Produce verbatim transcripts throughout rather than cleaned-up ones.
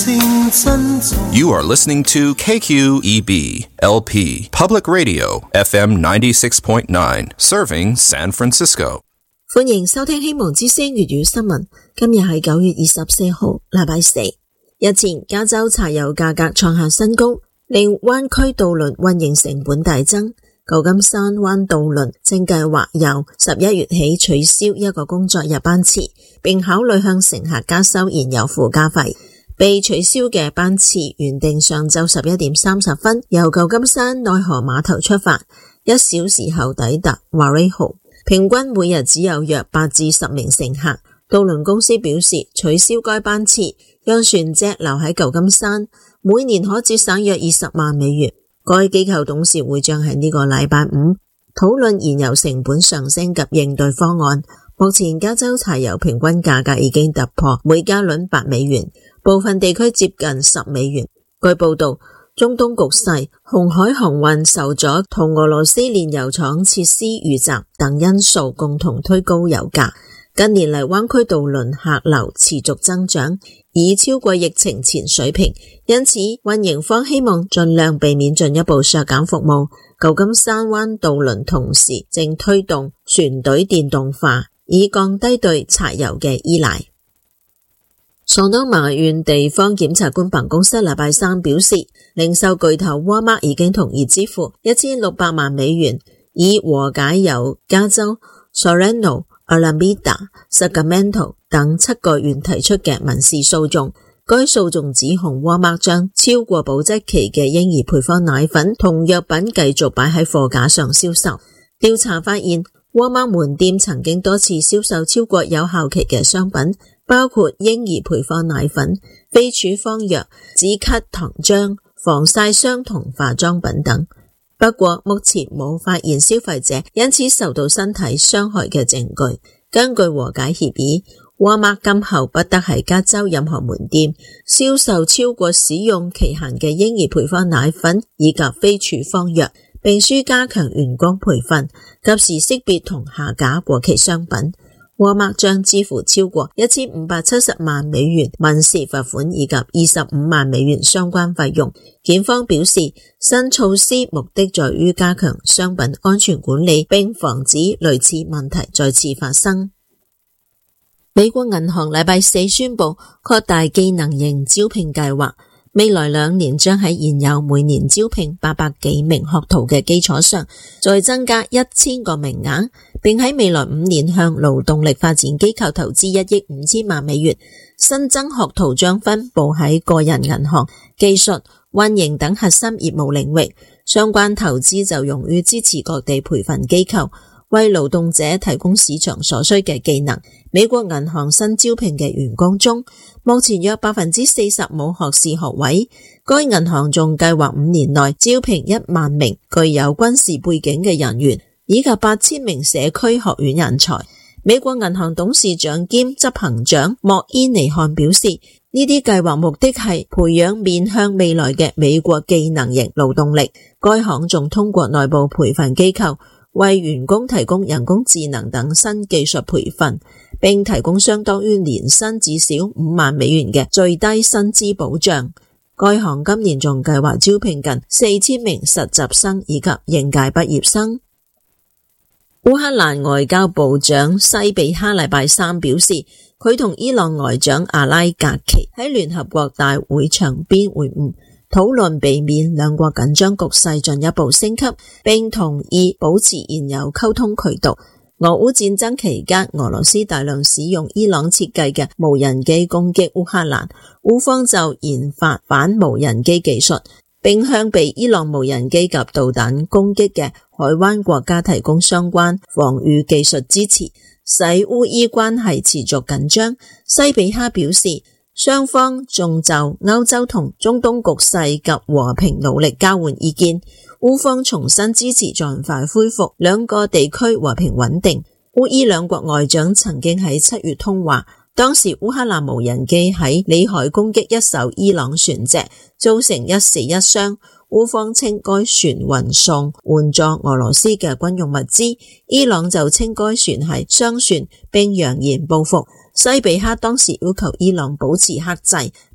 You are listening to K Q E B L P Public Radio F M ninety-six point nine, serving San Francisco. 歡迎收聽希望之聲粵語新聞。今日係九月二十四號，禮拜四。日前，加州柴油價格創下新高，令灣區渡輪運營成本大增。舊金山灣渡輪正計劃由十一月起取消一個工作日班次，並考慮向乘客加收燃油附加費。被取消嘅班次原定上晝十一點三十分由舊金山內河碼頭出發，一小時後抵達 Vallejo， 平均每日只有約八至十名乘客。渡輪公司表示，取消該班次讓船隻留喺舊金山，每年可節省約二十萬美元。該機構董事會將喺呢個禮拜五討論燃油成本上升及應對方案。目前加州柴油平均價格已經突破每加侖八美元，部分地區接近十美元。據報道，中東局勢、紅海航運受阻同俄羅斯煉油廠設施遇襲等因素共同推高油價。近年嚟，灣區渡輪客流持續增長，已超過疫情前水平，因此運營方希望盡量避免進一步削減服務。舊金山灣渡輪同時正推動船隊電動化，以降低對柴油嘅依賴。索多瑪縣地方檢察官辦公室禮拜三表示，零售巨頭沃爾瑪已經同意支付一千六百萬美元，以和解由加州、Sorrento、Alameda、Sacramento 等七個縣提出嘅民事訴訟。該訴訟指控沃爾瑪將超過保質期嘅嬰兒配方奶粉同藥品繼續擺喺貨架上銷售。調查發現，沃爾瑪門店曾經多次銷售超過有效期嘅商品，包括嬰兒配方奶粉、非處方藥、止咳糖漿、防曬霜同化妝品等。不過目前冇發現消費者因此受到身體傷害嘅證據。根據和解協議，沃爾瑪今後不得喺加州任何門店銷售超過使用期限嘅嬰兒配方奶粉以及非處方藥，並須加強員工培訓，及時識別同下架過期商品。沃爾瑪將支付超過一千五百七十萬美元民事罰款以及二十五萬美元相關費用。檢方表示，新措施目的在於加強商品安全管理，並防止類似問題再次發生。美國銀行禮拜四宣布擴大技能型招聘計劃，未來兩年將喺現有每年招聘八百幾名學徒嘅基礎上，再增加一千個名額，並喺未來五年向勞動力發展機構投資一億五千萬美元。新增學徒將分布喺個人銀行、技術、運營等核心業務領域，相關投資就用於支持各地培訓機構，為勞動者提供市場所需嘅技能。美國銀行新招聘嘅員工中，目前約百分之四十冇學士學位。該銀行仲計劃五年內招聘一萬名具有軍事背景嘅人員，以及八千名社區學院人才。美國銀行董事長兼執行長莫伊尼漢表示，呢啲計劃目的係培養面向未來嘅美國技能型勞動力。該行仲通過內部培訓機構為員工提供人工智能等新技術培訓，並提供相當於年薪至少五萬美元嘅最低薪資保障。該行今年仲計劃招聘近四千名實習生以及應屆畢業生。烏克蘭外交部長西比哈禮拜三表示，佢同伊朗外長阿拉格奇喺聯合國大會場邊會晤，討論避免兩國緊張局勢進一步升級，並同意保持現有溝通渠道。俄烏戰爭期間，俄羅斯大量使用伊朗設計嘅無人機攻擊烏克蘭，烏方就研發反無人機技術，並向被伊朗無人機及導彈攻擊嘅海灣國家提供相關防禦技術支持，使烏伊關係持續緊張。西比哈表示，雙方仲就歐洲同中東局勢及和平努力交換意見。烏方重新支持盡快恢復兩個地區和平穩定。烏伊兩國外長曾經喺七月通話，當時烏克蘭無人機喺裏海攻擊一艘伊朗船隻，造成一死一傷。烏方稱該船運送援助俄羅斯嘅軍用物資，伊朗就稱該船係商船，並揚言報復。西比哈當時要求伊朗保持克制，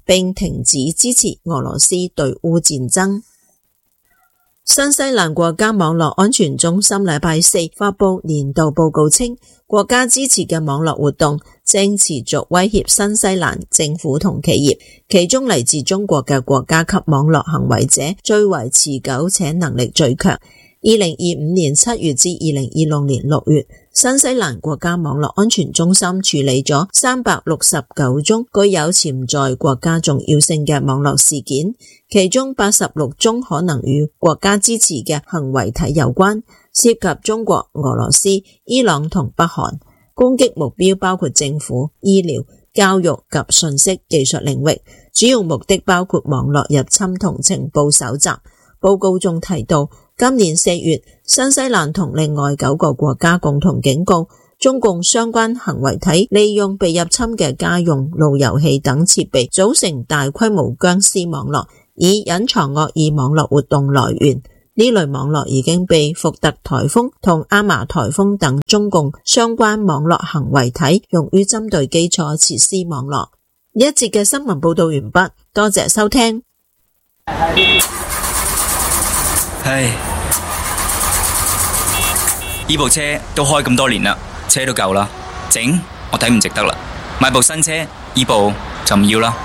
並停止支持俄羅斯對烏戰爭。新西蘭國家網絡安全中心禮拜四發布年度報告稱，國家支持嘅網絡活動正持續威脅新西蘭政府同企業，其中嚟自中國嘅國家級網絡行為者最為持久且能力最強。二零二五年七月至二零二六年六月，新西蘭國家網絡安全中心處理咗三百六十九宗具有潛在國家重要性嘅網絡事件，其中八十六宗可能與國家支持嘅行為體有關，涉及中國、俄羅斯、伊朗同北韓。攻擊目標包括政府、醫療、教育及信息技術領域，主要目的包括網絡入侵同情報搜集。報告仲提到，今年四月，新西蘭同另外九個國家共同警告，中共相關行為體利用被入侵嘅家用路由器等設備組成大規模僵屍網絡，以隱藏惡意網絡活動來源。呢類網絡已經被福特颱風同阿瑪颱風等中共相關網絡行為體用於針對基礎設施網絡。呢一節嘅新聞報道完畢，多謝收聽。 唉，呢部車都開咁多年啦，車都夠啦，整我睇唔值得啦，買部新車，呢部就唔要啦。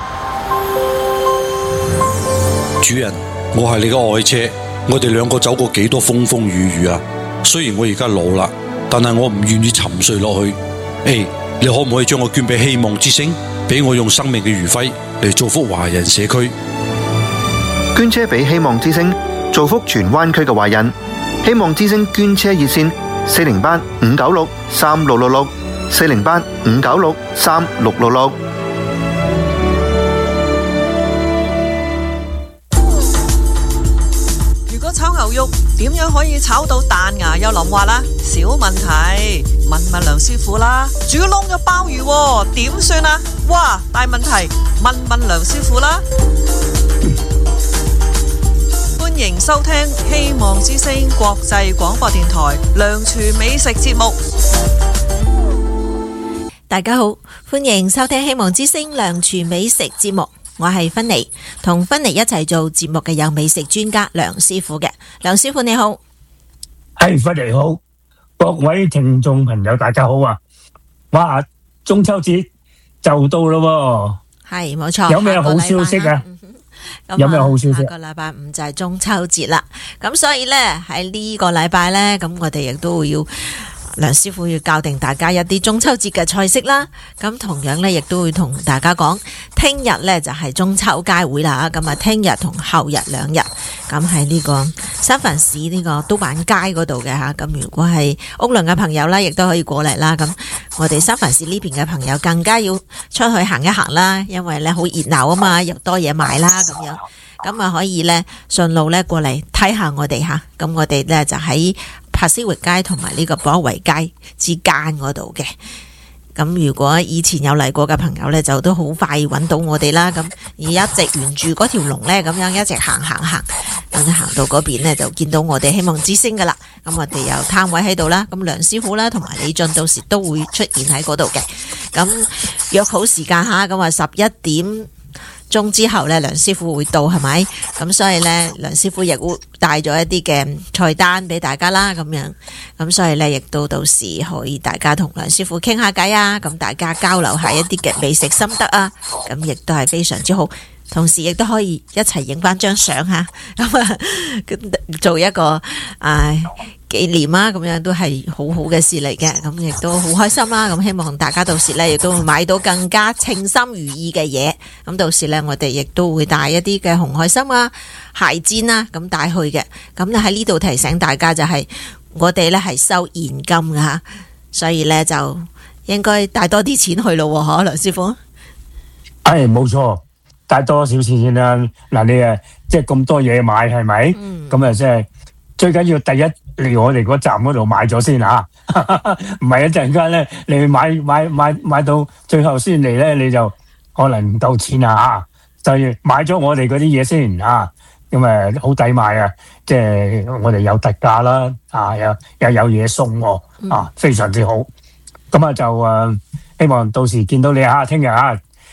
主人，我係你嘅愛車，我哋兩個走過幾多風風雨雨啊！雖然我而家老啦，但係我唔願意沉睡落去。誒，你可唔可以將我捐俾希望之星，俾我用生命嘅餘暉嚟造福華人社區？ 捐車俾希望之星，造福荃灣區嘅華人。希望之星捐車熱線：四零八五九六三六六六，四零八五九六三六六六。 如果炒牛肉點樣可以炒到彈牙又腍滑啦？小問題，問問梁師傅啦。煮燶咗鮑魚點算啊？哇，大問題，問問梁師傅啦。歡迎收聽希望之聲國際廣播電台梁廚美食節目。 大家好，歡迎收聽希望之聲梁廚美食節目，我係芬妮，同芬妮一齊做節目嘅有美食專家梁師傅嘅。梁師傅你好。 係，芬妮好，各位聽眾朋友大家好啊！哇，中秋節就到咯喎， 係冇錯。 有咩好消息啊？有咩好消息？ 下個禮拜五就係中秋節啦，咁所以呢，喺呢個禮拜呢，咁我哋亦都會要梁師傅要教定大家一啲中秋節嘅菜式啦。咁同樣呢，亦都會同大家講，聽日呢就係中秋佳會啦。咁啊，聽日同後日兩日，咁喺呢個三藩市呢個都板街嗰度嘅吓。咁如果係屋崙嘅朋友呢，亦都可以過嚟啦。咁我哋三藩市呢邊嘅朋友更加要出去行一行啦，因為呢好熱鬧啊嘛，又多嘢買啦咁樣。咁啊可以呢順路呢過嚟睇下我哋吓。咁我哋呢就喺柏斯域街同埋呢個博維街之間嗰度嘅。咁如果以前有嚟過嘅朋友呢，就都好快揾到我哋啦。咁而一直沿住嗰條龍呢，咁樣一直行行行，咁行到嗰邊呢，就見到我哋希望之星噶啦。咁我哋有攤位喺度啦，咁梁師傅啦同埋李俊到時都會出現喺嗰度嘅。咁約好時間吓，咁啊十一點鐘之後呢，梁師傅會到係咪？咁所以呢，梁師傅亦會帶咗一啲嘅菜單俾大家啦，咁樣。咁所以呢，亦都到時可以大家同梁師傅傾下偈啊，咁大家交流下一啲嘅美食心得啊，咁亦都係非常之好。同時亦都可以一齊影翻張相吓，咁啊做一個啊紀念啊，咁樣都係好好嘅事嚟嘅，咁亦都好開心啦。咁希望大家到時呢，亦都會買到更加稱心如意嘅嘢。咁到時呢，我哋亦都會帶一啲嘅紅海參啊、蟹煎啊，咁帶去嘅。咁咧喺呢度提醒大家就係、是，我哋呢係收現金㗎吓，所以呢，就應該帶多啲錢去咯，嗬，梁師傅。 係冇錯。帶多少錢先啦？嗱，你誒即係咁多嘢買係咪？咁啊，即係最緊要第一嚟我哋嗰站嗰度買咗先嚇，唔係一陣間咧，你買買買買到最後先嚟咧，你就可能唔夠錢啊嚇！就買咗我哋嗰啲嘢先嚇，咁誒好抵買啊！即係我哋有特價啦，啊又又有嘢送喎，啊非常之好。咁啊就誒希望到時見到你嚇，聽日嚇。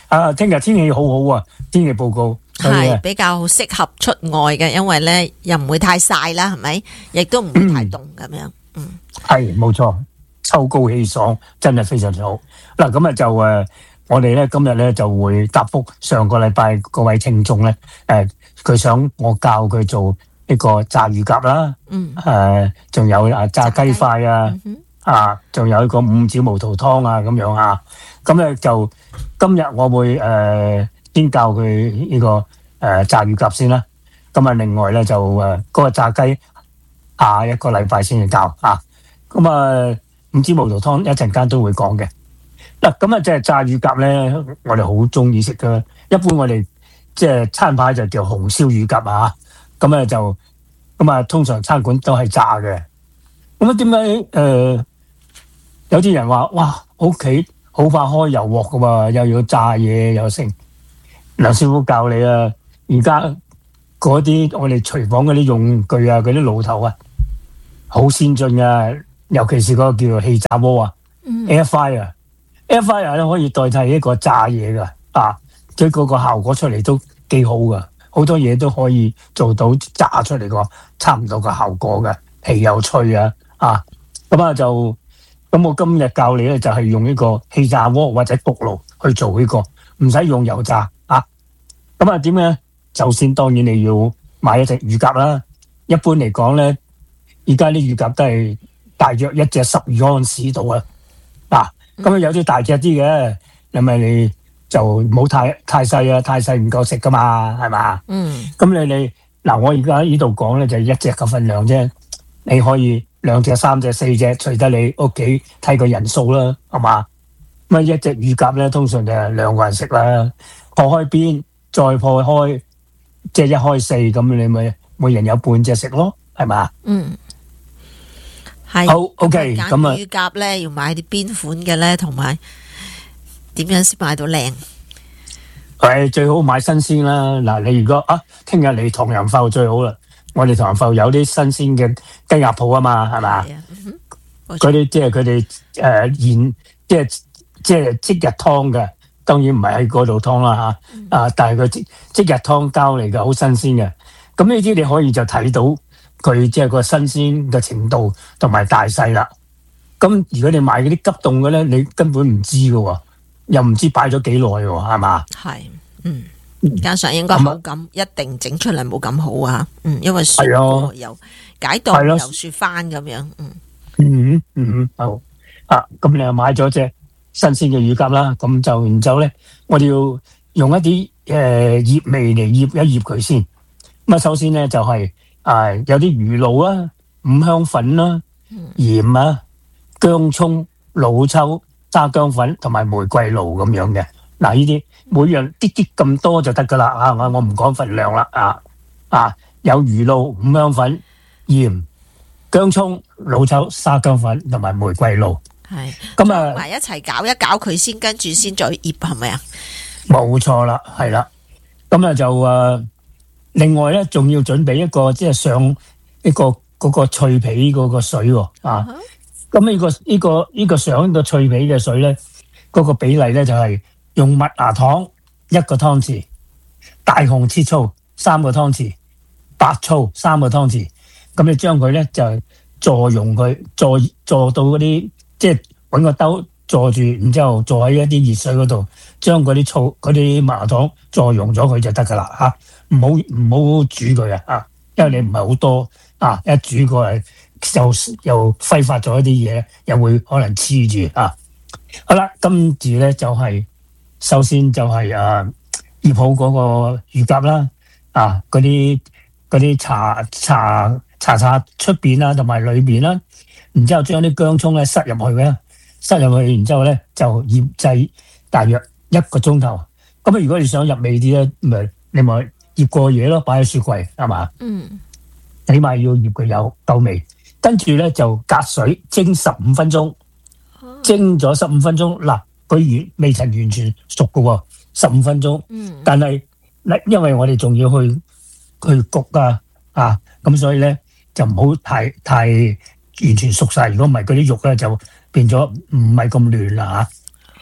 啊，聽日天氣好好啊，天氣報告係比較適合出外嘅，因為咧又唔會太曬啦，係咪？亦都唔會太凍咁樣。嗯， 係冇錯，秋高氣爽，真係非常之好。嗱，咁啊就誒，我哋咧今日咧就會答覆上個禮拜嗰位聽眾咧，誒，佢想我教佢做呢個炸乳鴿啦， 嗯， 誒，仲有啊炸雞塊啊。啊，仲有一個五指毛肚湯啊，咁樣啊，咁咧就今日我會誒、呃、先教佢呢、這個誒、呃、炸乳鴿先啦。咁啊，另外咧就誒嗰、呃那個炸雞下一個禮拜先至教啊。咁啊，五指毛肚湯一陣間都會講嘅。嗱、啊，咁啊即係炸乳鴿咧，我哋好中意食噶。一般我哋即係餐牌就叫紅燒乳鴿啊。咁咧就咁啊，通常餐館都係炸嘅。咁啊，點解誒？有啲人話：哇，屋企好快開油鑊噶喎，又要炸嘢又剩。梁師傅教你啊，而家嗰啲我哋廚房嗰啲用具啊，嗰啲爐頭啊，好先進啊，尤其是嗰個叫做氣炸鍋啊、嗯、，air fryer，air fryer 咧可以代替一個炸嘢噶，啊，即係嗰個效果出嚟都幾好噶，好多嘢都可以做到炸出嚟個差唔多個效果嘅，皮又脆啊，啊，咁啊就。咁我今日教你咧，就係用呢個氣炸鍋或者焗爐去做呢個，唔使用油炸啊。咁啊點咧？首先當然你要買一隻乳鴿啦。一般嚟講咧，而家啲乳鴿都係大約一隻十二安士度啊。嗱，咁啊有啲大隻啲嘅，因為你就唔好太太細啊，太細唔夠食噶嘛，係嘛？嗯。咁你你嗱，我而家呢度講咧就係一隻嘅份量啫，你可以。兩隻、三隻、四隻，隨得你屋企睇個人數啦，係嘛？咁一隻乳鴿咧，通常就係兩個人食啦。破開邊，再破開，即係一開四咁，你咪每人有半隻食咯，係嘛？嗯， 係。 好 ，OK，咁啊， 乳鴿咧要買啲邊款嘅咧，同埋點樣先買到靚？ 係最好買新鮮啦。嗱，你如果啊，聽日嚟唐人埠最好啦。我哋唐人埠有啲新鮮嘅雞鴨鋪啊嘛，係嘛？嗰啲即係佢哋誒現即係即係即日湯嘅，當然唔係喺嗰度湯啦嚇。嗯、啊，但係佢即即日湯膠嚟嘅，好新鮮嘅。咁呢啲你可以就睇到佢即係個新鮮嘅程度同埋大細啦。咁如果你買嗰啲急凍嘅咧，你根本唔知嘅喎，又唔知擺咗幾耐喎，係嘛？係，嗯。 加上應該口感一定整出嚟冇咁好啊，嗯，因為雪過又解凍又雪翻咁樣，嗯嗯嗯好啊，咁你又買咗隻新鮮嘅乳鴿啦，咁就然之後咧，我哋要用一啲誒醃味嚟醃一醃佢先。咁啊，首先咧就係啊有啲魚露啦、五香粉啦、鹽啊、薑蔥、老抽、沙薑粉同埋玫瑰露咁樣嘅。嗱，呢啲每樣啲啲咁多就得噶啦，啊，我我唔講份量啦，啊啊，有魚露、五香粉、鹽、薑蔥、老抽、沙薑粉同埋玫瑰露， 係咁啊， 埋一齊攪一攪佢先，跟住先再醃，係咪啊？ 冇錯啦，係啦，咁啊就誒，另外咧仲要準備一個即係上一個嗰個脆皮嗰個水喎，啊，咁呢個呢個呢個上個脆皮嘅水咧，嗰個比例咧就係。用麥芽糖一個湯匙，大紅切醋三個湯匙，白醋三個湯匙。咁你將佢咧就坐溶佢，坐坐到嗰啲即係揾個兜坐住，然之後坐喺一啲熱水嗰度，將嗰啲醋嗰啲麥芽糖坐溶咗佢就得噶啦嚇。唔好唔好煮佢啊嚇，因為你唔係好多啊，一煮過嚟又又揮發咗一啲嘢，又會可能黐住啊。好啦，跟住咧就係、是。首先就係誒醃好嗰個乳鴿啦，啊嗰啲嗰啲茶茶茶茶出邊啦，同埋裏邊啦，然之後將啲薑葱咧塞入去嘅，塞入去，然之後咧就醃製大約一個鐘頭。咁啊，如果你想入味啲咧，咪你咪醃過嘢咯，擺喺雪櫃係嘛？嗯，起碼要醃佢有夠味。跟住咧就隔水蒸十五分鐘，蒸咗十五分鐘嗱。佢完未曾完全熟嘅喎，十五分鐘。嗯。但係，因為我哋仲要去去焗啊，啊，咁所以咧就唔好太太完全熟晒。如果唔係，嗰啲肉咧就變咗唔係咁嫩啦嚇。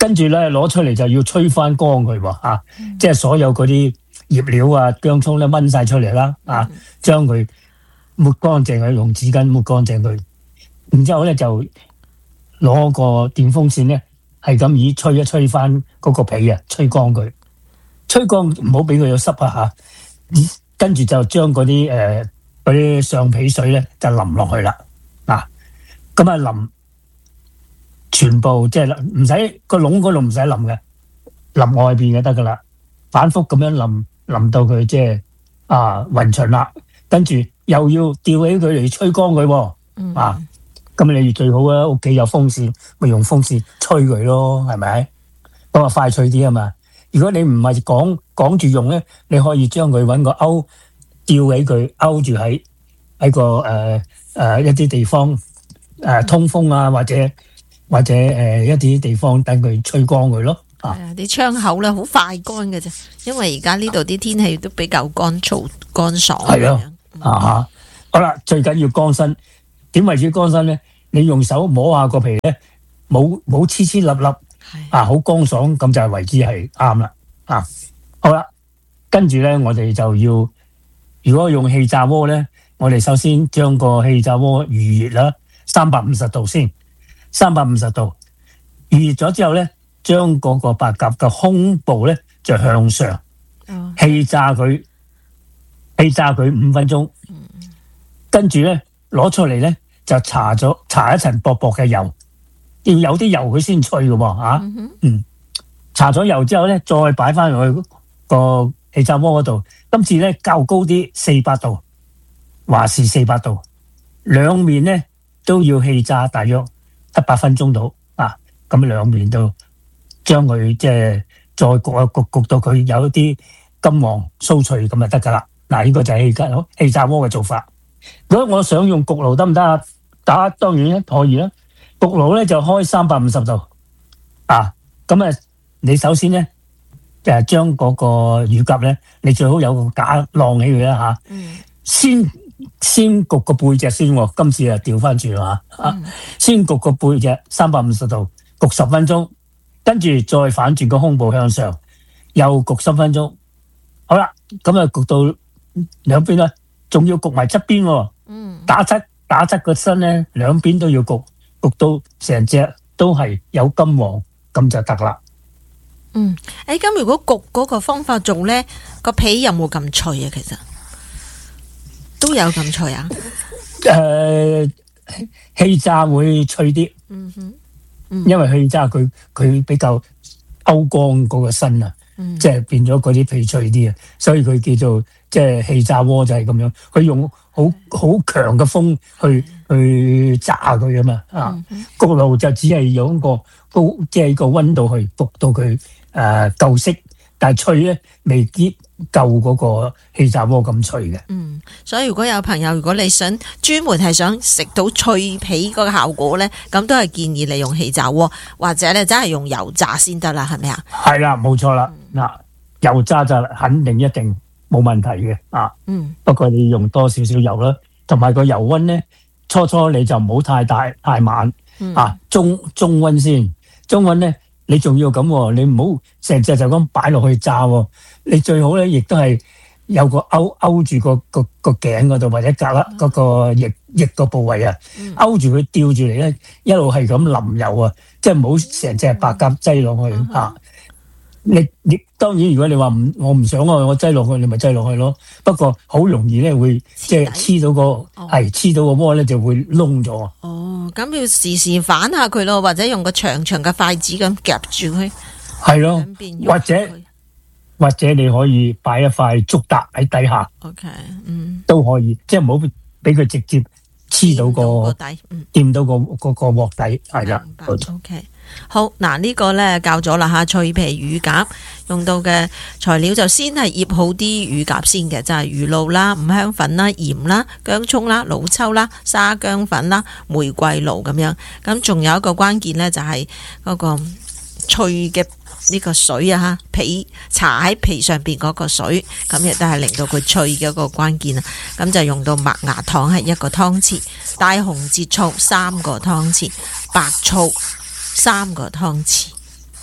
跟住咧攞出嚟就要吹翻乾佢喎，啊，嗯、即係所有嗰啲葉料啊、薑葱咧炆晒出嚟啦，啊，將佢抹乾淨佢，用紙巾抹乾淨佢，然之後咧就攞個電風扇咧係咁以吹一吹翻嗰個皮啊，吹乾佢，吹乾唔好俾佢有濕啊嚇，跟住就將嗰啲誒嗰啲上皮水咧就淋落去啦，啊，咁啊淋。全部即係唔使個籠嗰度唔使淋嘅，淋外邊就得噶啦。反覆咁樣淋，淋到佢即係啊勻勻啦，跟住又要吊起佢嚟吹乾佢。嗯、啊，咁你最好啊，屋企有風扇，咪用風扇吹佢咯，係咪？咁啊快脆啲啊嘛。如果你唔係講講住用咧，你可以將佢搵個勾吊起佢，勾住喺喺個誒誒、呃、一啲地方誒、呃、通風啊，或者。或者誒、呃、一啲地方等佢吹乾佢咯，啊！ 啲窗口咧好快乾嘅啫，因為而家呢度啲天氣都比較乾燥乾爽。係啊，嗯、 啊好啦，最緊要乾身。點為之乾身咧？你用手摸下個皮咧，冇冇黐黐粒粒，啊好乾爽，咁就係為之係啱啦。啊，好啦，跟住咧我哋就要，如果用氣炸鍋咧，我哋首先將個氣炸鍋預熱啦，三百五十度先。三百五十度預熱咗之後咧，將嗰個白鴿嘅胸部咧就向上氣炸佢，氣炸佢五分鐘，跟住咧攞出嚟咧就搽咗搽一層薄薄嘅油，要有啲油佢先脆嘅喎嚇，嗯，搽咗油之後咧再擺翻落去個氣炸鍋嗰度，今次咧較高啲四百度，華氏四百度，兩面咧都要氣炸大約七八分鐘到啊，咁兩面都將佢即係再焗一焗，焗到佢有一啲金黃酥脆咁就得噶啦。嗱，呢個就係氣炸氣炸鍋嘅做法。如果我想用焗爐得唔得啊？打當然可以啦。焗爐咧就開三百五十度啊。咁啊，你首先咧誒將嗰個乳鴿咧，你最好有個架晾起佢啦嚇。嗯、先。先焗個背脊先，今次啊調翻轉啦吓，先焗個背脊三百五十度焗十分鐘，跟住再反轉個胸部向上，又焗十分鐘。好啦，咁啊焗到兩邊啦，仲要焗埋側邊，嗯，打側打側個身咧，兩邊都要焗，焗到成隻都係有金黃，咁就得啦。 嗯，誒，咁如果焗嗰個方法做咧，個皮有冇咁脆啊？其實？都有咁脆啊？ 誒、呃，氣炸會脆啲，嗯哼，嗯因為氣炸佢佢比較勾光嗰個身啊，嗯、即係變咗嗰啲皮脆啲啊，所以佢叫做即係氣炸鍋就係咁樣，佢用好好強嘅風去、嗯、去炸佢啊嘛，啊，焗爐就只係用個高即係個溫度去焗到佢誒夠色，但係脆咧未必夠嗰個氣炸鍋咁脆嘅。 嗯，所以如果有朋友，如果你想專門係想食到脆皮嗰個效果咧，咁都係建議你用氣炸鍋，或者咧真係用油炸先得啦，係咪啊？ 係啦，冇錯啦。嗱、嗯，油炸就肯定一定冇問題嘅啊。嗯。不過你用多少少油啦，同埋個油溫咧，初初你就唔好太大太慢、嗯、啊，中中溫先，中溫咧。你仲要咁，你唔好成隻就咁擺落去炸，你最好咧，亦都係有個勾勾住個個個頸嗰度，或者隔啦嗰個翼翼個部位啊，勾住佢吊住嚟咧，一路係咁淋油啊，即係唔好成隻白鴿擠落去啊！你你當然，如果你話唔我唔想啊，我擠落去，你咪擠落去咯。不過好容易咧會即係黐到個係黐到個鍋咧就會燶咗。 哦，咁要時時反下佢咯，或者用個長長嘅筷子咁夾住佢。 係咯，或者或者你可以擺一塊竹笪喺底下。 OK， 嗯，都可以，即係唔好俾佢直接黐到個底， 掂到個個個鑊底，係啦。 OK。好嗱，呢個呢教咗啦吓，脆皮乳鴿用到嘅材料就先係醃好啲乳鴿先嘅，就係魚露啦、五香粉啦、鹽啦、薑蔥啦、老抽啦、沙薑粉啦、玫瑰露咁樣。咁仲有一個關鍵呢，就係嗰個脆嘅呢個水啊吓，皮搽喺皮上邊嗰個水，咁亦都係令到佢脆嘅一個關鍵啊。咁就用到麥芽糖係一個湯匙，大紅浙醋三個湯匙，白醋三個湯匙，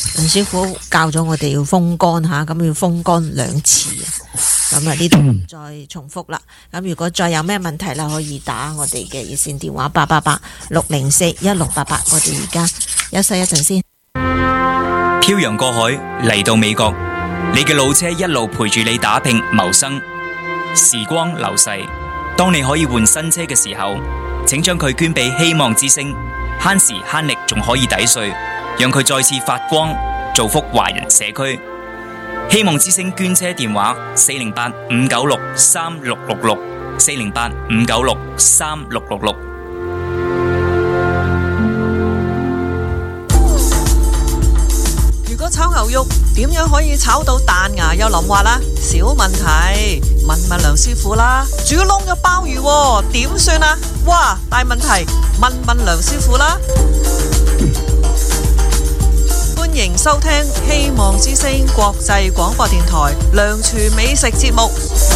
梁師傅教咗我哋要風乾吓，咁要風乾兩次啊。咁啊呢度唔再重複啦。咁如果再有咩問題啦，可以打我哋嘅熱線電話八八八六零四一六八八。我哋而家休息一陣先。 漂洋過海嚟到美國，你嘅老車一路陪住你打拼謀生。時光流逝，當你可以換新車嘅時候，請將佢捐俾希望之星，慳時慳力仲可以抵稅，讓佢再次發光，造福華人社區。希望之星捐車電話：四零八五九六三六六六，四零八五九六三六六六。 如果炒牛肉點樣可以炒到彈牙又腍滑啦？小問題，問問梁師傅啦。煮燶咗鮑魚點算啊？哇，大問題，問問梁師傅啦。歡迎收聽希望之聲國際廣播電台梁廚美食節目。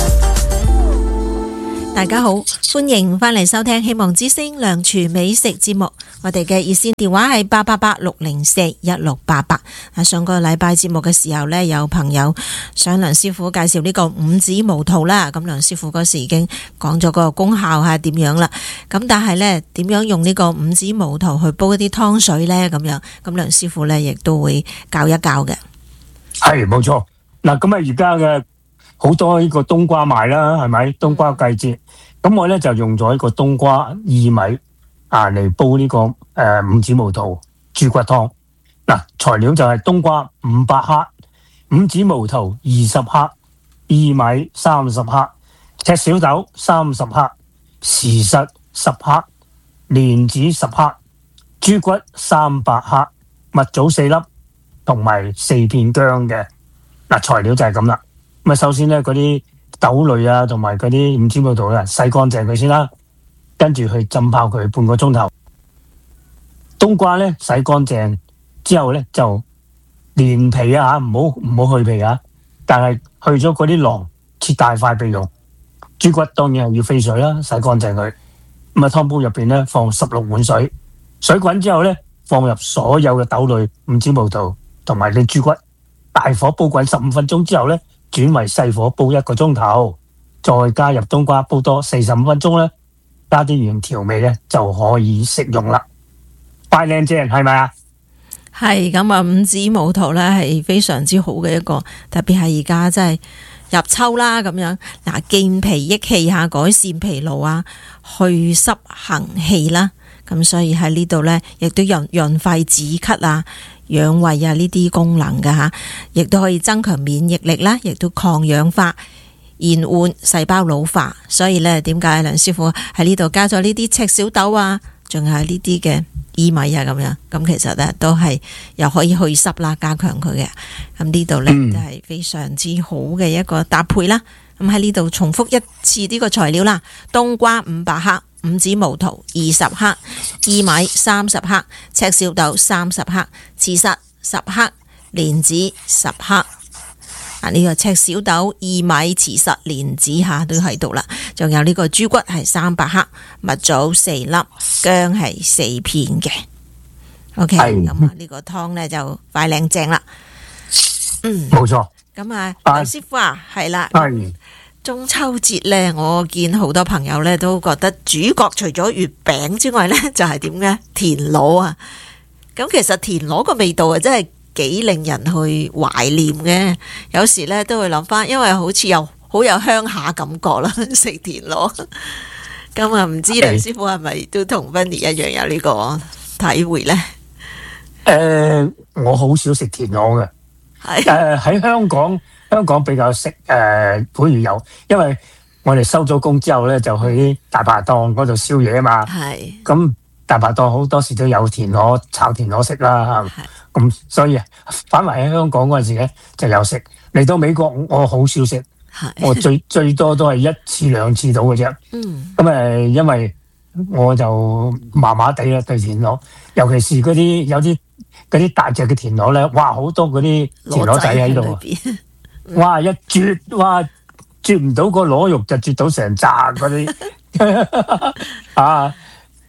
大家好，歡迎翻嚟收聽希望之聲梁廚美食節目。我哋嘅熱線電話係八八八六零四一六八八。啊，上個禮拜節目嘅時候呢，有朋友想梁師傅介紹呢個五指毛肚啦。咁梁師傅嗰時已經講咗個功效係點樣啦。咁但係呢，點樣用呢個五指毛肚去煲一啲湯水呢？咁樣咁梁師傅呢亦都會教一教嘅。 係冇錯。嗱，咁啊而家嘅好多呢個冬瓜賣啦，係咪？冬瓜季節，咁我咧就用咗一個冬瓜薏米啊嚟煲呢、這個誒、呃、五指毛肚豬骨湯。嗱、啊，材料就係冬瓜五百克、五指毛肚二十克、薏米三十克、赤小豆三十克、時實十克、蓮子十克、豬骨三百克、蜜棗四粒，同埋四片薑嘅。嗱、啊，材料就係咁啦。咁啊，首先咧嗰啲豆類啊，同埋嗰啲五指毛肚咧，洗乾淨佢先啦，跟住去浸泡佢半個鐘頭。冬瓜咧洗乾淨之後咧就連皮啊嚇，唔好唔好去皮啊，但係去咗嗰啲囊，切大塊備用。豬骨當然係要飛水啦，洗乾淨佢。咁啊，湯煲入邊咧放十六碗水，水滾之後咧放入所有嘅豆類、五指毛肚同埋啲豬骨，大火煲滾十五分鐘之後咧，轉為細火煲一個鐘頭，再加入冬瓜煲多四十五分鐘咧，加啲鹽調味咧就可以食用啦。快靚正係咪啊？ 係咁啊，五指毛肚咧係非常之好嘅一個，特別係而家真係入秋啦咁樣。嗱，健脾益氣啊，改善疲勞啊，去濕行氣啦。咁所以喺呢度咧，亦都潤潤肺止咳啊、養胃啊呢啲功能㗎吓，亦都可以增強免疫力啦，亦都抗氧化、延緩細胞老化。所以咧，點解梁師傅喺呢度加咗呢啲赤小豆啊，仲有呢啲嘅薏米啊咁樣？咁其實咧都係又可以去濕啦，加強佢嘅。咁呢度咧就係非常之好嘅一個搭配啦。咁喺呢度重複一次呢個材料啦：冬瓜五百克。五指毛肚二十克，薏米三十克，赤小豆三十克，茨實十克，蓮子十克。啊，呢個赤小豆、薏米、茨實、蓮子吓都喺度啦。仲有呢個豬骨係三百克，蜜棗四粒，薑係四片嘅。OK，咁啊呢個湯呢就快靚正啦。嗯， 冇錯。 咁啊，梁師傅啊，係啦。 係。 中秋節呢，我見好多朋友呢都覺得主角除咗月餅之外呢，就係點嘅田螺啊。咁其實田螺個味道啊，真係幾令人去懷念嘅。有時呢都會諗翻，因為好似又好有鄉下感覺啦，食田螺。咁啊，唔知梁師傅係咪都同 Vinny 一樣有呢個體會呢？ 誒、呃，我好少食田螺嘅。係誒喺香港。香港比較食誒，普如有，因為我哋收咗工之後咧，就去啲大排檔嗰度宵夜啊嘛。係。咁大排檔好多時都有田螺炒田螺食啦。係。咁所以反為喺香港嗰陣時咧就有食。嚟到美國我好少食，我最最多都係一次兩次到嘅啫。嗯。咁誒，因為我就麻麻地啦對田螺，尤其是嗰啲有啲嗰啲大隻嘅田螺咧，哇好多嗰啲田螺仔喺度。哇！一啜，哇，啜唔到個螺肉就啜到成紮嗰啲啊！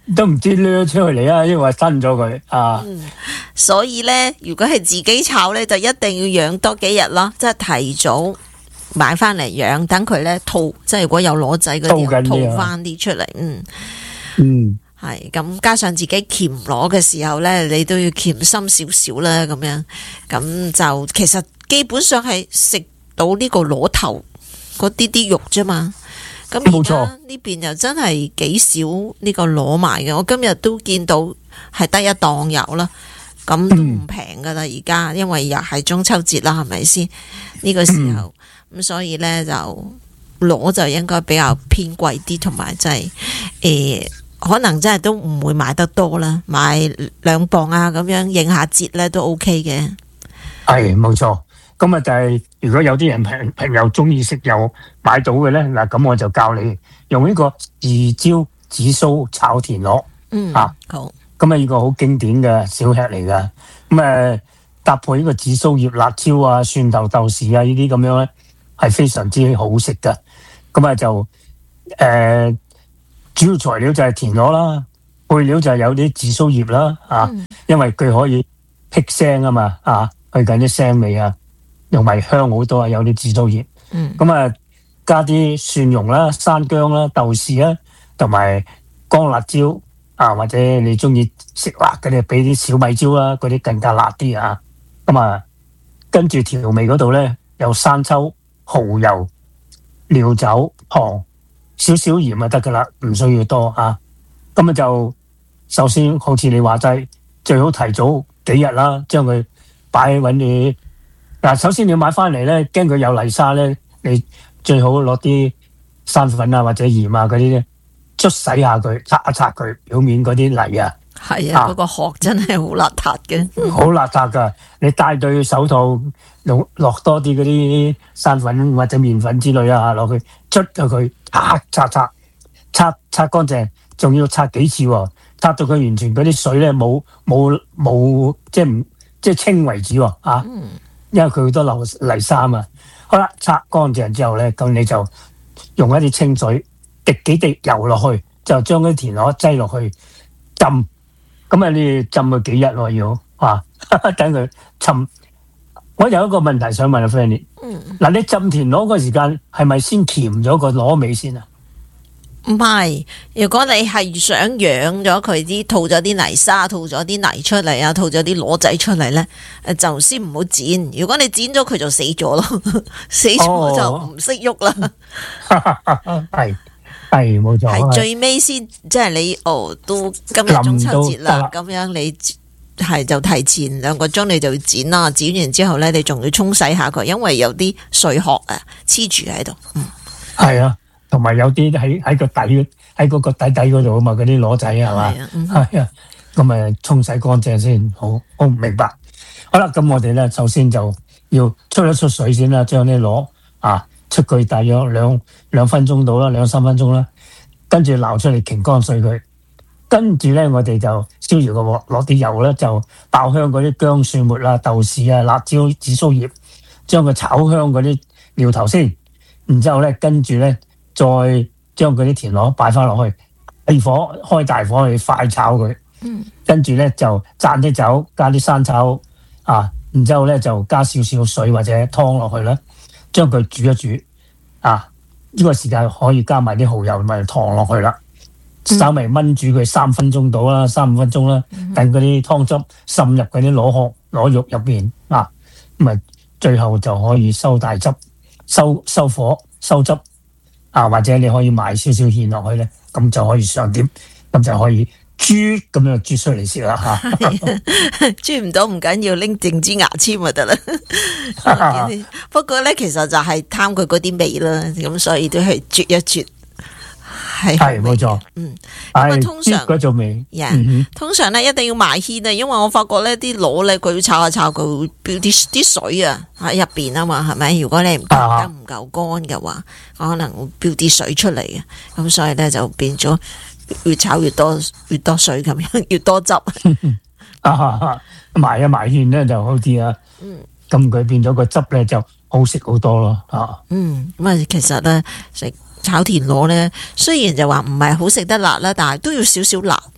都唔知掠出去嚟啊，因為新咗佢啊。 嗯，所以咧，如果係自己炒咧，就一定要養多幾日咯，即係提早買翻嚟養，等佢咧吐，即係如果有螺仔嗰啲吐翻啲出嚟。嗯嗯， 係咁，加上自己鉗螺嘅時候咧，你都要鉗深少少啦，咁樣咁就其實基本上係食到呢個螺頭嗰啲啲肉啫嘛。咁而家呢邊又真係幾少呢個螺賣嘅，我今日都見到係得一檔有啦，咁都唔平噶啦而家，因為又係中秋節啦，係咪先呢個時候咁，嗯、所以呢，就螺就應該比較偏貴啲，同埋真係誒，可能真係都唔會買得多啦，買兩磅啊咁樣應下節呢都 OK 嘅。 係冇錯。咁啊，就係如果有啲人朋朋友中意食又買到嘅咧，嗱咁我就教你用呢個豉椒紫蘇炒田螺。 嗯， 啊好。 咁啊，呢個好經典嘅小吃嚟噶。咁誒搭配呢個紫蘇葉、辣椒啊、蒜頭、豆豉啊呢啲咁樣咧，係非常之好食噶。咁啊就誒、呃、主要材料就係田螺啦，配料就係有啲紫蘇葉啦，啊，嗯、因為佢可以辟腥啊嘛，啊去緊啲腥味啊。用埋香好多啊，有啲紫蘇葉，咁啊、嗯、加啲蒜蓉啦、山薑啦、豆豉啦，同埋乾辣椒啊，或者你中意食辣嘅，你俾啲小米椒啦，嗰啲更加辣啲啊。咁啊，跟住調味嗰度咧，有生抽、蠔油、料酒、糖，少少鹽就得噶啦，唔需要多啊。咁啊就首先好似你話齋，最好提早幾日啦，將佢擺喺你。嗱，首先你要買翻嚟咧，驚佢有泥沙咧，你最好攞啲生粉啊或者鹽啊嗰啲咧，捽洗下佢，擦一擦佢表面嗰啲泥啊。 係啊，嗰、啊、個殼真係好邋遢嘅。好邋遢噶，你戴對手套，落落多啲嗰啲生粉或者麵粉之類啊落去，捽咗佢，擦擦擦，擦擦乾淨，仲要擦幾次喎，擦到佢完全嗰啲水咧冇冇冇，即係唔即係清為止喎啊！嗯，因為佢好多流泥沙啊嘛。好啦，擦乾淨之後咧，咁你就用一啲清水滴幾滴油落去，就將啲田螺擠落去浸。咁啊，你浸佢幾日喎要啊？等佢浸。我有一個問題想問阿 Fanny。嗯。嗱，你浸田螺嗰時間係咪先鉗咗個螺尾先啊？ 唔係，如果你係想養咗佢啲，吐咗啲泥沙，吐咗啲泥出嚟啊，吐咗啲螺仔出嚟咧，誒，就先唔好剪。如果你剪咗佢就死咗咯，死咗就唔識喐啦。 係係冇錯。 係最尾先，即係你哦，都今日中秋節啦，咁樣你係就提前兩個鐘你就要剪啦。剪完之後咧，你仲要沖洗下佢，因為有啲碎殼啊黐住喺度。嗯，係啊。同埋有啲喺喺個底喺嗰個底底嗰度啊嘛，嗰啲螺仔係嘛，係啊，咁咪沖洗乾淨先，好，好明白。好啦，咁我哋咧首先就要出一出水先啦，將啲螺啊出佢大約兩兩分鐘到啦，兩三分鐘啦，跟住撈出嚟擎乾水佢，跟住咧我哋就燒住個鑊，落啲油咧就爆香嗰啲薑蒜末啊、豆豉啊、辣椒、紫蘇葉，將佢炒香嗰啲料頭先，然之後咧跟住咧。再將嗰啲田螺擺翻落去，大火開大火去快炒佢，嗯，跟住咧就灒啲酒，加啲生抽啊，然之後咧就加少少水或者湯落去啦，將佢煮一煮啊，呢個時間可以加埋啲蠔油同埋糖落去啦，稍微燜煮佢三分鐘到啦，三五分鐘啦，等嗰啲湯汁滲入嗰啲螺殼螺肉入邊啊，咁啊最後就可以收大汁，收收火收汁。啊，或者你可以買少少芡落去咧，咁就可以上碟，咁就可以煮咁樣煮出嚟食啦吓。 煮唔到唔緊要，拎定支牙籤就得啦。不過咧，其實就係貪佢嗰啲味啦，咁所以都係啜一啜。係係冇錯， 嗯，咁啊通常嗰種味， 通常咧一定要埋芡啊，因為我發覺咧啲螺咧佢要炒下炒，佢會飆啲啲水啊喺入邊啊嘛，係咪？如果你唔得唔夠乾嘅話，可能會飆啲水出嚟嘅，咁所以咧就變咗越炒越多越多水咁樣，越多汁。 啊，埋一埋芡咧就好啲啊，嗯，咁佢變咗個汁咧就好食好多咯，啊， 嗯，咁啊其實咧食。炒田螺咧，雖然就話唔係好食得辣啦，但係都要少少辣，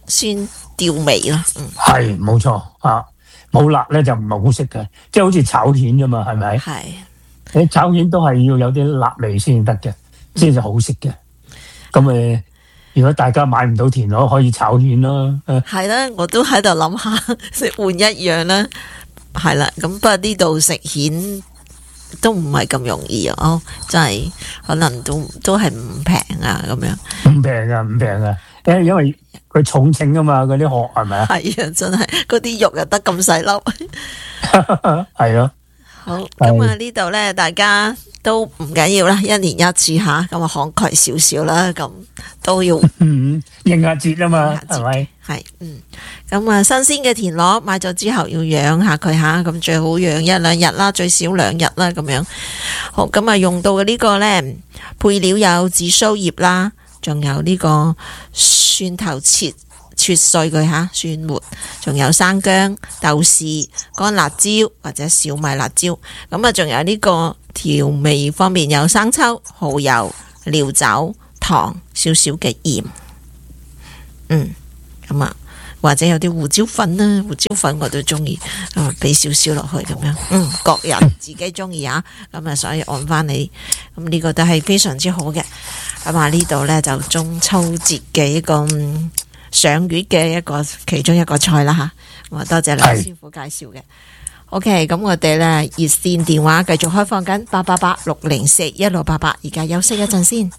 酸調味咯。嗯， 係冇錯啊，冇辣咧就唔係好食嘅，即係好似炒蜆啫嘛，係咪？ 係。 你炒蜆都係要有啲辣味先得嘅，先至好食嘅。咁誒，如果大家買唔到田螺，可以炒蜆咯。 係啦，我都喺度諗下食換一樣啦。係啦，咁不過呢度食蜆都唔係咁容易啊，真係可能都都係唔平啊咁樣。 唔平啊，唔平啊，誒，因為佢重稱啊嘛，嗰啲殼係咪啊？ 係啊，真係嗰啲肉又得咁細粒。 係咯。 好，咁啊呢度咧，大家都唔緊要啦，一年一次吓，咁啊慷慨少少啦，咁都要應下節啊嘛，係咪？ 係，嗯，咁啊新鮮嘅田螺買咗之後要養下佢吓，咁最好養一兩日啦，最少兩日啦，咁樣。好，咁啊用到嘅呢個咧配料有紫蘇葉啦，仲有呢個蒜頭切。切碎佢吓，蒜末，仲有生薑、豆豉、乾辣椒或者小米辣椒。咁啊，仲有呢個調味方面有生抽、蠔油、料酒、糖、少少嘅鹽。嗯，咁啊，或者有啲胡椒粉啦，胡椒粉我都中意，啊，俾少少落去咁樣。嗯，各人自己中意啊。咁啊，所以按翻你，咁呢個都係非常之好嘅。咁啊，呢度呢，就中秋節嘅一個。上月嘅一個其中一個菜啦吓，我多謝梁師傅介紹嘅。OK， 咁我哋咧熱線電話繼續開放緊八八八六零四一六八八，而家休息一陣先。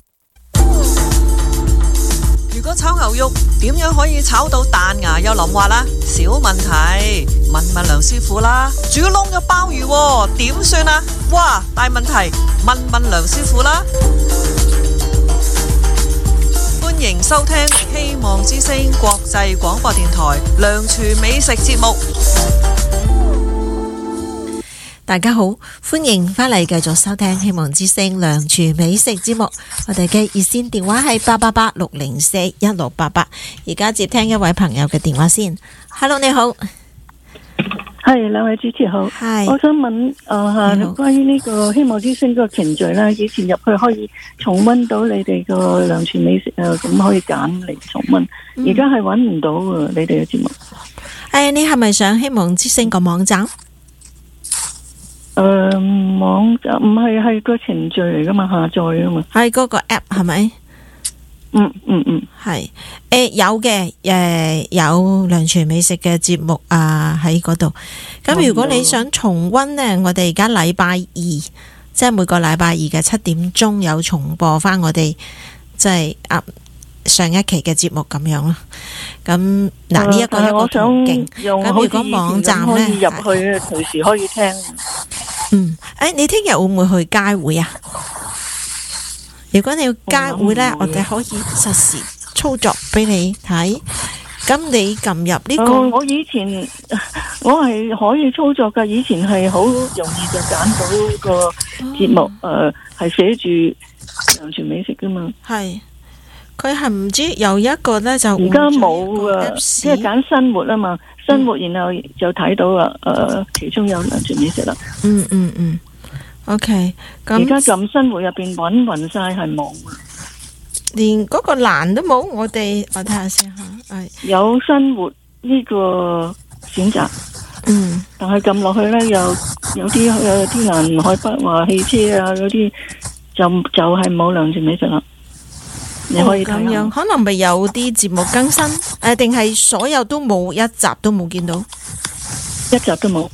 如果炒牛肉點樣可以炒到彈牙又腍滑啦？小問題，問問梁師傅啦。煮燶咗鮑魚點算啊？哇，大問題，問問梁師傅啦。歡迎收聽希望之聲國際廣播電台梁廚美食節目。 大家好，歡迎翻嚟繼續收聽希望之聲梁廚美食節目。我哋嘅熱線電話係八八八六零四一六八八。而家接聽一位朋友嘅電話先。Hello， 你好。 係，兩位主持好。係，我想問誒、呃，關於呢個希望之聲個程序啦，以前入去可以重溫到你哋個梁廚美食啊，咁可以揀嚟重溫。而家係揾唔到啊，你哋嘅節目。誒、 哎，你係咪上希望之聲個網站？誒、 呃，網站唔係，係個程序嚟噶嘛，下載啊嘛。 係嗰個 app 係咪？ 嗯嗯嗯， 係誒、欸、有嘅誒、呃、有梁廚美食嘅節目啊喺嗰度。咁如果你想重溫呢，我哋而家禮拜二即係每個禮拜二嘅七點鐘有重播翻我哋即係啊上一期嘅節目咁樣咯。咁嗱呢一個一個途徑。咁如果網站呢， 可以入去隨時可以聽。 嗯，誒、欸、你聽日會唔會去街會啊？如果你要街會呢，我哋可以實時操作俾你睇。咁你撳入呢個、 呃，我以前我係可以操作噶，以前係好容易就揀到個節目，誒、哦，係寫住梁廚美食噶嘛。係， 佢係唔知有一個呢，就而家冇啊，即係揀生活啊嘛，生活、嗯、然後就睇到啦，誒、呃，其中有梁廚美食啦。 嗯嗯嗯。OK， 咁而家咁生活入邊搵勻晒係冇， 連嗰個欄都冇。我哋我睇下先吓，係有生活呢個選擇，嗯，但係撳落去咧，有有啲有啲欄海北話汽車啊嗰啲，就就係冇梁廚美食啦。你可以睇下、 哦、可能咪有啲節目更新誒，定、呃、係所有都冇，一集都冇見到， 一集都冇。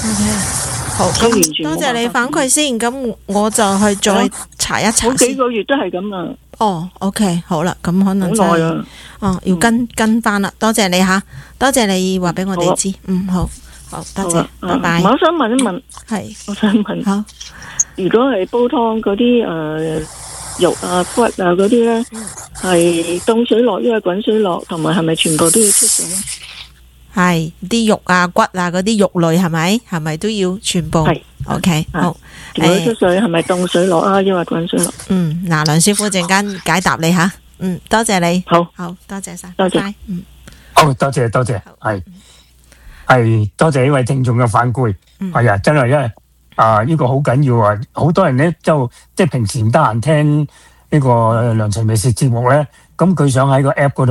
OK。好，咁多謝你反饋先，咁我就去再查一查。 好幾個月都係咁啊。 哦 ，OK， 好啦，咁可能就好耐啊。 哦，要跟、嗯、跟翻啦。多謝你吓，多謝你話俾我哋知。嗯，好，好，多謝，拜拜。 我想問一問，係，我想問，好，如果係煲湯嗰啲誒肉啊骨啊嗰啲咧，係凍水落，因為滾水落，同埋係咪全部都要出水咧？ 係啲肉啊骨啊嗰啲肉類係咪係咪都要全部？係 OK 好。 全部出水係咪凍水落啊？因為滾水落。嗯， 嗱，梁師傅陣間解答你吓。嗯，多謝你。好，好多謝晒， 多謝。 嗯， 好多謝多謝，係係多謝呢位聽眾嘅反饋。係啊，真係因為啊呢個好緊要啊，好多人咧就即係平時唔得閒聽呢個梁廚美食節目咧，咁佢想喺個 app 嗰度。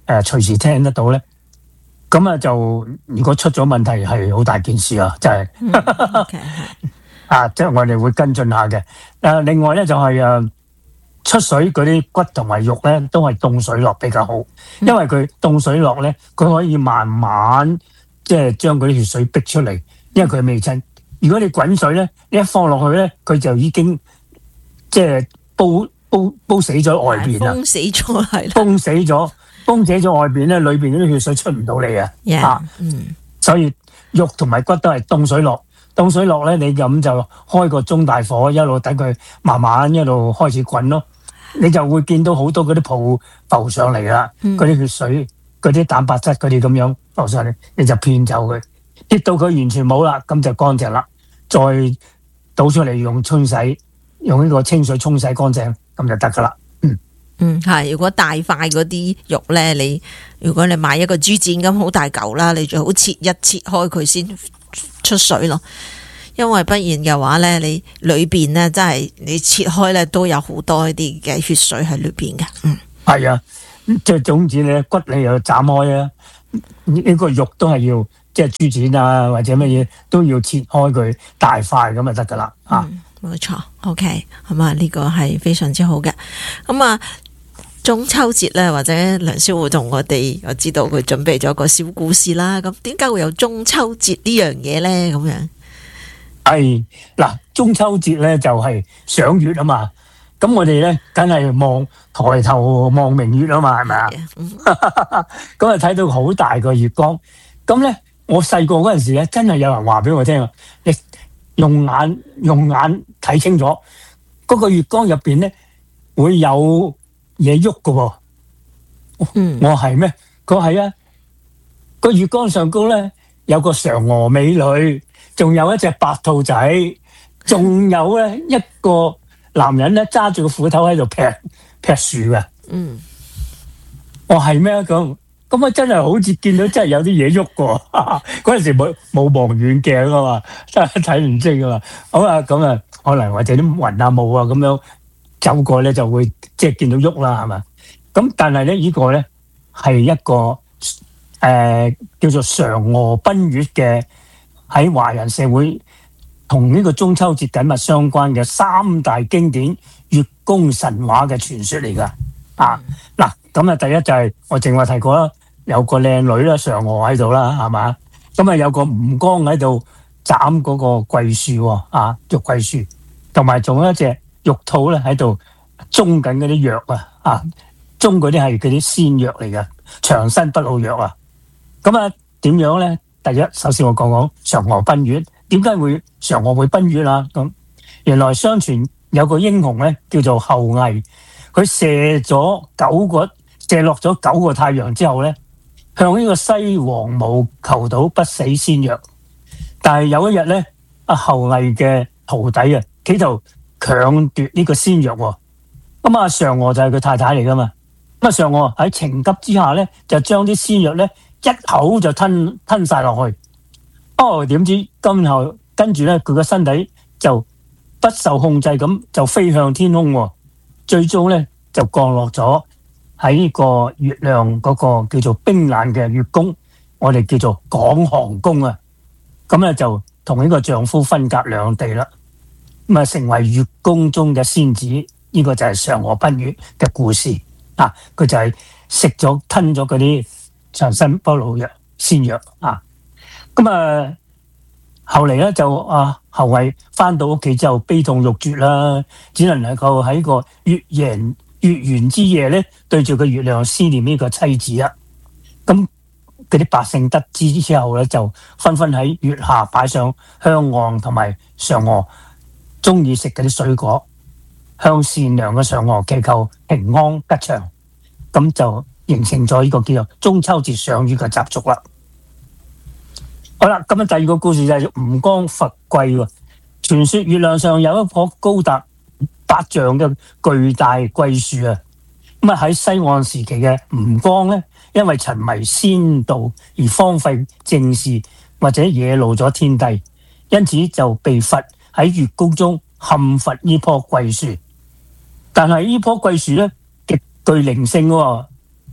誒隨時聽得到咧，咁啊就如果出咗問題係好大件事啊，真係、嗯 okay, 啊，即係我哋會跟進下嘅。誒，另外咧就係誒出水嗰啲骨同埋肉咧，都係凍水落比較好，因為佢凍水落咧，佢可以慢慢即係將嗰啲血水逼出嚟，因為佢未浸。如果你滾水咧，你一放落去咧，佢就已經即係煲煲煲死咗外邊啦， 封死咗係啦， 封死咗，封死咗外邊咧，裏邊嗰啲血水出唔到嚟啊！ Yeah, 啊， 嗯， 所以肉同埋骨都係凍水落，凍水落咧，你咁就開個中大火，一路等佢慢慢一路開始滾咯，你就會見到好多嗰啲泡浮上嚟啦，嗰啲、嗯、血水、嗰啲蛋白質嗰啲咁樣浮上嚟，你就騙走佢。跌到佢完全冇啦，咁就乾淨啦。再倒出嚟用沖洗，用呢個清水沖洗乾淨，咁就得噶啦。嗯嗯，係。如果大塊嗰啲肉咧，你如果你買一個豬展咁好大嚿啦，你最好切一切開佢先出水咯。因為不然嘅話咧，你裏邊咧真係你切開咧都有好多一啲嘅血水喺裏邊嘅。嗯， 係啊，即係總之你骨你又斬開啊，呢、這個肉都係要。即係豬展啊，或者乜嘢都要切開佢大塊咁就得噶啦。啊， 冇錯 ，OK， 咁啊呢個係非常之好嘅。咁啊中秋節咧，或者梁師傅同我哋，我知道佢準備咗個小故事啦。咁點解會有中秋節呢樣嘢咧？咁樣係嗱，中秋節咧就係賞月啊嘛。咁我哋咧梗係望抬頭望明月啊嘛，係咪啊？咁啊睇到好大個月光，咁咧。我細個嗰陣時咧，真係有人話俾我聽啊！你用眼用眼睇清楚，嗰個月光入邊咧會有嘢喐噶喎。嗯，我係咩？佢係啊，個月光上高咧有個嫦娥美女，仲有一隻白兔仔，仲有咧一個男人咧揸住個斧頭喺度劈劈樹嘅。嗯，我係咩咁？咁啊，真係好似見到真係有啲嘢喐㗎，嗰陣時冇冇望遠鏡啊嘛，真係睇唔清啊嘛。好啦，咁啊，可能或者啲雲啊霧啊咁樣走過咧，就會即係見到喐啦，係嘛？咁但係咧，呢個咧係一個誒、呃、叫做嫦娥奔月嘅，喺華人社會同呢個中秋節緊密相關嘅三大經典月宮神話嘅傳說嚟㗎。啊嗱，咁啊，第一就係我正話提過啦，有個靚女啦，嫦娥喺度啦，係嘛？咁啊，有個吳剛喺度斬嗰個桂樹啊，玉桂樹，同埋仲有一隻玉兔咧喺度種緊嗰啲藥啊，啊，種嗰啲係嗰啲仙藥嚟嘅，長生不老藥啊。咁啊，點樣咧？第一，首先我講講嫦娥奔月，點解會嫦娥會奔月啊？咁原來相傳有個英雄咧，叫做后羿。佢射咗九個射落咗九個太陽之後咧，向呢個西王母求到不死仙藥。但係有一日咧，阿后羿嘅徒弟啊，企圖強奪呢個仙藥。咁啊，嫦娥就係佢太太嚟噶嘛。咁啊，嫦娥喺情急之下咧，就將啲仙藥咧一口就吞吞晒落去。哦，點知今後跟住咧，佢個身體就不受控制咁就飛向天空。最終咧就降落咗喺呢個月亮嗰個叫做冰冷嘅月宮，我哋叫做廣寒宮啊。咁咧就同呢個丈夫分隔兩地啦，咁啊成為月宮中嘅仙子。呢個就係嫦娥奔月嘅故事啊。佢就係食咗吞咗嗰啲長生不老藥仙藥啊。咁啊後嚟咧就啊。后羿翻到屋企之後悲痛欲絕啦，只能夠喺個月圓月圓之夜咧，對住個月亮思念呢個妻子啊。咁嗰啲百姓得知之後咧，就紛紛喺月下擺上香案同埋嫦娥中意食嗰啲水果，向善良嘅嫦娥祈求平安吉祥。咁就形成咗呢個叫做中秋節賞月嘅習俗啦。好啦，咁啊，第二個故事就係吳剛伐桂喎。傳說月亮上有一棵高達八丈嘅巨大桂樹啊。咁啊喺西漢時期嘅吳剛咧，因為沉迷仙道而荒廢政事或者惹怒咗天帝，因此就被罰喺月宮中砍伐呢棵桂樹。但係呢棵桂樹咧極具靈性喎，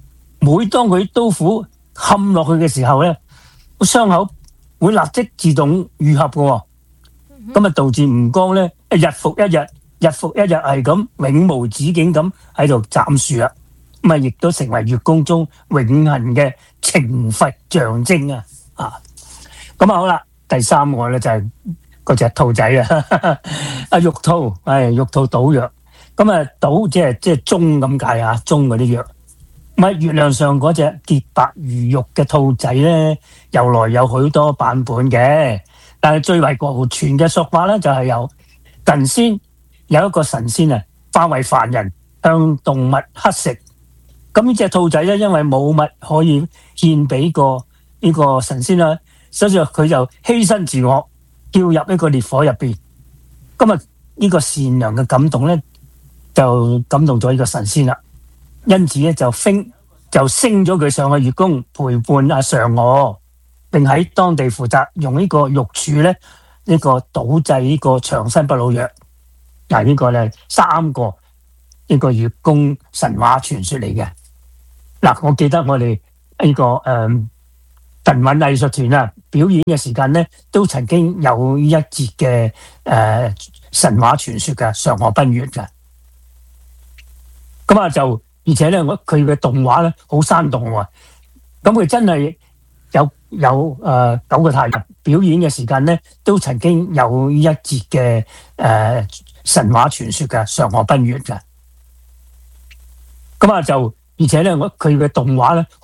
每當佢刀斧冚落去嘅時候咧，個傷口會立即自動愈合嘅，咁啊導致吳剛咧日復一日、日復一日係咁永無止境咁喺度斬樹啊！咁啊，亦都成為月宮中永恆嘅懲罰象徵啊！啊，咁啊好啦，第三個咧就係嗰隻兔仔啊，阿玉兔，係玉兔搗藥，咁啊搗即係即係鐘咁解啊，鐘嗰啲藥。咁喺月亮上嗰隻潔白如玉嘅兔仔咧，由來有許多版本嘅，但係最為流傳嘅說法咧就係有近先有一個神仙啊，化為凡人向動物乞食。咁呢隻兔仔咧，因為冇物可以獻俾個呢個神仙啦，所以佢就犧牲自我，跳入呢個烈火入邊。咁啊，呢個善良嘅感動咧，就感動咗呢個神仙啦。因此咧，就升就升咗佢上去月宮陪伴阿嫦娥，並喺當地負責用呢個玉杵咧，呢個搗製呢個長生不老藥。嗱，呢個咧三個呢個月宮神話傳說嚟嘅。嗱，我記得我哋呢個誒騰韻藝術團啊，表演嘅時間咧，都曾經有一節嘅誒神話傳說嘅嫦娥奔月嘅。咁啊就而且咧，我佢嘅動畫咧好生動喎。咁佢真係有有誒九個太陽表演嘅時間咧，都曾經有一節嘅誒神話傳說嘅嫦娥奔月嘅。咁啊就而且咧，我佢嘅動畫咧。